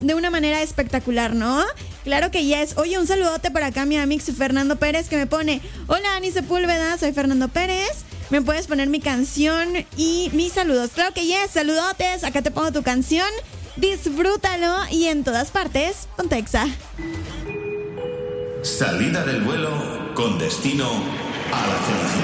de una manera espectacular, ¿no? Claro que yes. Oye, un saludote para acá mi amix Fernando Pérez que me pone: hola Ani Sepúlveda, soy Fernando Pérez. ¿Me puedes poner mi canción y mis saludos? Claro que yes, saludotes. Acá te pongo tu canción. Disfrútalo y en todas partes, ponte Exa. Salida del vuelo con destino a la felicidad.